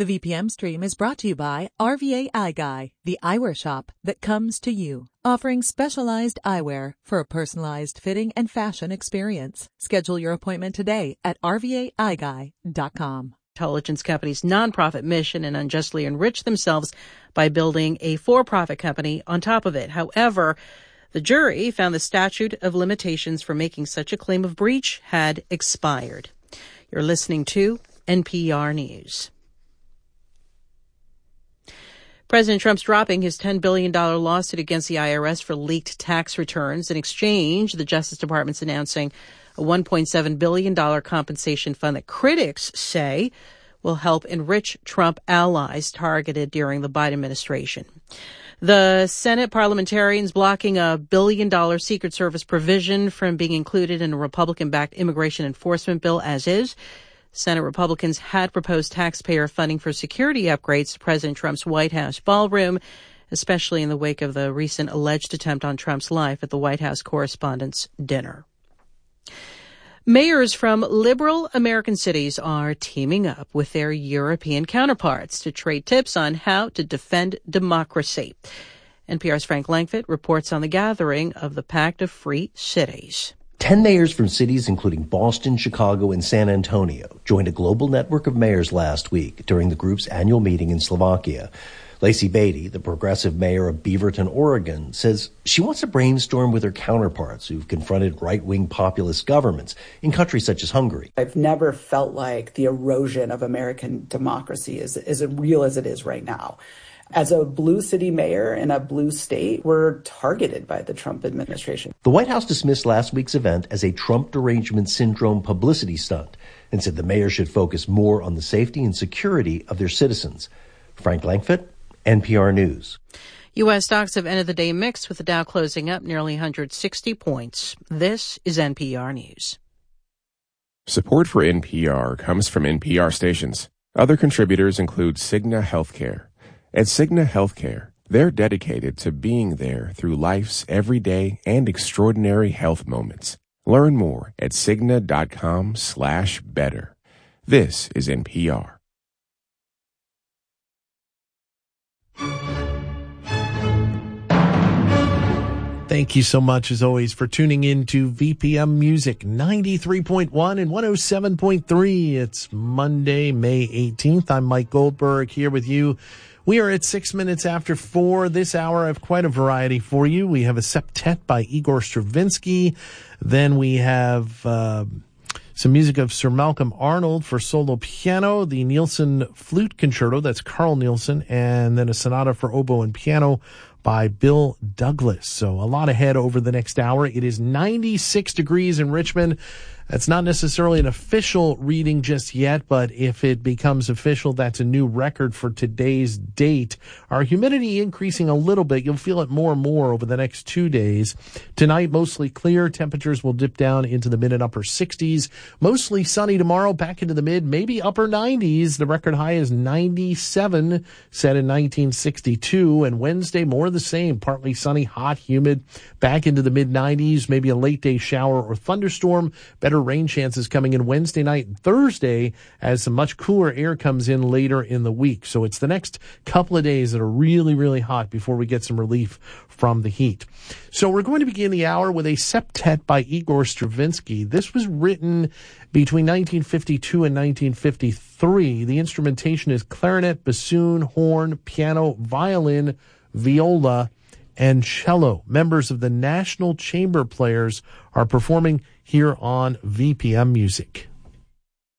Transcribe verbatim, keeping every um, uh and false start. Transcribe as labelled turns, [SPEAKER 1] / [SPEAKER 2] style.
[SPEAKER 1] The V P M stream is brought to you by R V A Eye Guy, the eyewear shop that comes to you, offering specialized eyewear for a personalized fitting and fashion experience. Schedule your appointment today at R V A eye guy dot com.
[SPEAKER 2] Intelligence companies' nonprofit mission and unjustly enrich themselves by building a for-profit company on top of it. However, the jury found the statute of limitations for making such a claim of breach had expired. You're listening to N P R News. President Trump's dropping his ten billion dollars lawsuit against the I R S for leaked tax returns. In exchange, the Justice Department's announcing a one point seven billion dollars compensation fund that critics say will help enrich Trump allies targeted during the Biden administration. The Senate parliamentarians blocking a billion dollar Secret Service provision from being included in a Republican-backed immigration enforcement bill as is. Senate Republicans had proposed taxpayer funding for security upgrades to President Trump's White House ballroom, especially in the wake of the recent alleged attempt on Trump's life at the White House Correspondents' Dinner. Mayors from liberal American cities are teaming up with their European counterparts to trade tips on how to defend democracy. N P R's Frank Langfitt reports on the gathering of the Pact of Free Cities.
[SPEAKER 3] Ten mayors from cities including Boston, Chicago, and San Antonio joined a global network of mayors last week during the group's annual meeting in Slovakia. Lacey Beatty, the progressive mayor of Beaverton, Oregon, says she wants to brainstorm with her counterparts who've confronted right-wing populist governments in countries such as Hungary.
[SPEAKER 4] I've never felt like the erosion of American democracy is, is as real as it is right now. As a blue city mayor in a blue state, we're targeted by the Trump administration.
[SPEAKER 3] The White House dismissed last week's event as a Trump derangement syndrome publicity stunt and said the mayor should focus more on the safety and security of their citizens. Frank Langfitt, N P R News.
[SPEAKER 2] U S stocks have ended the day mixed, with the Dow closing up nearly one hundred sixty points. This is N P R News.
[SPEAKER 5] Support for N P R comes from N P R stations. Other contributors include Cigna Healthcare. At Cigna Healthcare, they're dedicated to being there through life's everyday and extraordinary health moments. Learn more at Cigna.com slash better. This is N P R.
[SPEAKER 6] Thank you so much, as always, for tuning in to V P M Music ninety-three point one and one oh seven point three. It's Monday, May eighteenth. I'm Mike Goldberg here with you. We are at six minutes after four. This hour, I have quite a variety for you. We have a septet by Igor Stravinsky. Then we have uh, some music of Sir Malcolm Arnold for solo piano, the Nielsen Flute Concerto, that's Carl Nielsen, and then a sonata for oboe and piano by Bill Douglas. So a lot ahead over the next hour. It is ninety-six degrees in Richmond. That's not necessarily an official reading just yet, but if it becomes official, that's a new record for today's date. Our humidity increasing a little bit. You'll feel it more and more over the next two days. Tonight, mostly clear. Temperatures will dip down into the mid and upper sixties. Mostly sunny tomorrow, back into the mid, maybe upper nineties. The record high is ninety-seven, set in nineteen sixty-two. And Wednesday, more of the same. Partly sunny, hot, humid, back into the mid nineties. Maybe a late day shower or thunderstorm. Better rain chances coming in Wednesday night and Thursday as some much cooler air comes in later in the week. So it's the next couple of days that are really, really hot before we get some relief from the heat. So we're going to begin the hour with a septet by Igor Stravinsky. This was written between nineteen fifty-two and nineteen fifty-three. The instrumentation is clarinet, bassoon, horn, piano, violin, viola, and cello. Members of the National Chamber Players are performing here on V P M Music.